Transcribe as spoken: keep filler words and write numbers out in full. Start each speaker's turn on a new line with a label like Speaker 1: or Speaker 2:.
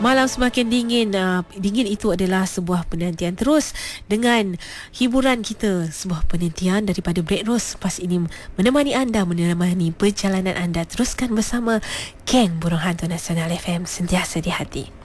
Speaker 1: Malam semakin dingin. Uh, dingin itu adalah sebuah penantian. Terus dengan hiburan kita, sebuah penantian daripada Break Rose pas ini menemani anda, menemani perjalanan anda. Teruskan bersama Geng Burung Hantu Nasional F M, sentiasa di hati.